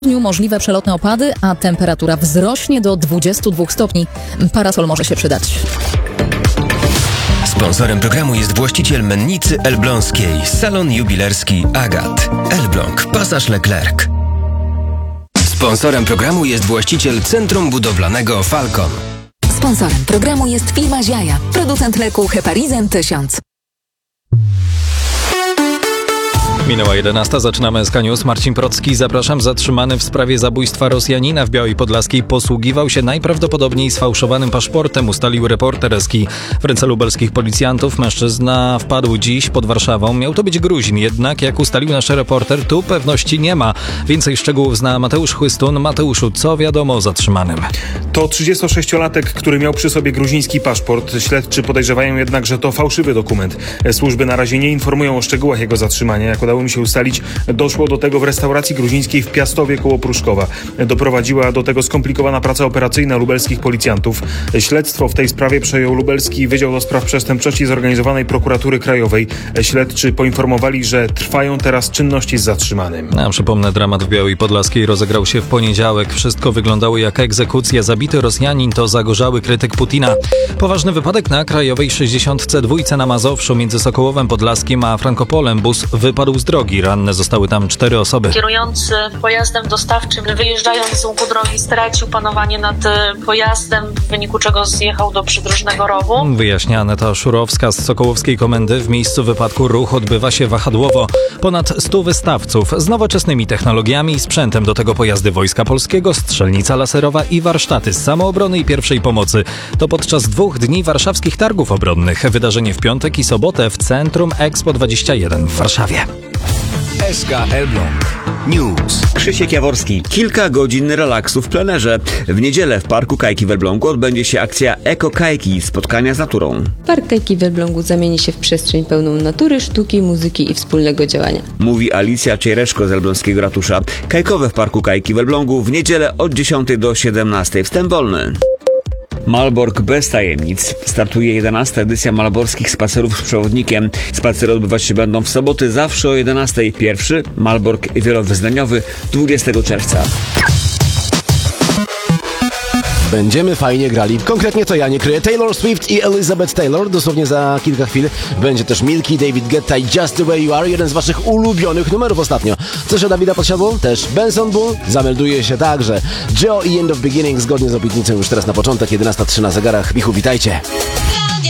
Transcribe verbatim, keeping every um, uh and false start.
W dniu możliwe przelotne opady, a temperatura wzrośnie do dwudziestu dwóch stopni. Parasol może się przydać. Sponsorem programu jest właściciel mennicy elbląskiej, salon jubilerski Agat. Elbląg, Pasaż Leclerc. Sponsorem programu jest właściciel Centrum Budowlanego Falcon. Sponsorem programu jest firma Ziaja, producent leku Heparizin tysiąc. Minęła jedenasta, zaczynamy S K News. Marcin Procki, zapraszam. Zatrzymany w sprawie zabójstwa Rosjanina w Białej Podlaskiej posługiwał się najprawdopodobniej sfałszowanym paszportem, ustalił reporter S K I. W ręce lubelskich policjantów mężczyzna wpadł dziś pod Warszawą. Miał to być Gruzin, jednak jak ustalił nasz reporter, tu pewności nie ma. Więcej szczegółów zna Mateusz Chłystun. Mateuszu, co wiadomo o zatrzymanym? To trzydziestosześciolatek, który miał przy sobie gruziński paszport. Śledczy podejrzewają jednak, że to fałszywy dokument. Służby na razie nie informują o szczegółach jego zatrzymania. Jak udało mi się ustalić, doszło do tego w restauracji gruzińskiej w Piastowie koło Pruszkowa. Doprowadziła do tego skomplikowana praca operacyjna lubelskich policjantów. Śledztwo w tej sprawie przejął Lubelski Wydział do Spraw Przestępczości Zorganizowanej Prokuratury Krajowej. Śledczy poinformowali, że trwają teraz czynności z zatrzymanym. A przypomnę, dramat w Białej Podlaskiej rozegrał się w poniedziałek. Wszystko wyglądało jak egzekucja. Zabity Rosjanin to zagorzały krytyk Putina. Poważny wypadek na Krajowej sześćdziesiąt dwa na Mazowszu między Sokołowem Podlaskim a Frankopolem. Bus wypadł z drogi. Ranne zostały tam cztery osoby. Kierujący pojazdem dostawczym, wyjeżdżając z łuku drogi, stracił panowanie nad pojazdem, w wyniku czego zjechał do przydrożnego rowu. Wyjaśnia Aneta Szurowska z Sokołowskiej Komendy. W miejscu wypadku ruch odbywa się wahadłowo. Ponad stu wystawców z nowoczesnymi technologiami i sprzętem, do tego pojazdy Wojska Polskiego, strzelnica laserowa i warsztaty z samoobrony i pierwszej pomocy. To podczas dwóch dni warszawskich targów obronnych. Wydarzenie w piątek i sobotę w Centrum Expo dwadzieścia jeden w Warszawie. S K Elbląg News. Krzysiek Jaworski. Kilka godzin relaksu w plenerze. W niedzielę w Parku Kajki w Elblągu odbędzie się akcja Eko Kajki, spotkania z naturą. Park Kajki w Elblągu zamieni się w przestrzeń pełną natury, sztuki, muzyki i wspólnego działania. Mówi Alicja Ciejreszko z elbląskiego ratusza. Kajkowe w Parku Kajki w Elblągu w niedzielę od dziesiątej do siedemnastej. Wstęp wolny. Malbork bez tajemnic. Startuje jedenasta edycja malborskich spacerów z przewodnikiem. Spacery odbywać się będą w soboty zawsze o jedenastej. Pierwszy Malbork wielowyznaniowy dwudziestego czerwca. Będziemy fajnie grali. Konkretnie to ja nie kryję. Taylor Swift i Elizabeth Taylor. Dosłownie za kilka chwil będzie też Milky, David Guetta i Just The Way You Are. Jeden z waszych ulubionych numerów ostatnio. Coś o Dawida Podsiadło? Też Benson Bull. Zamelduje się także Joe i End of Beginning zgodnie z obietnicą już teraz na początek. jedenasta trzy na zegarach. Michu, witajcie.